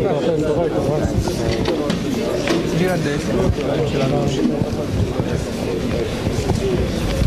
attento, vai qua. Gira a destra, c'è la luce.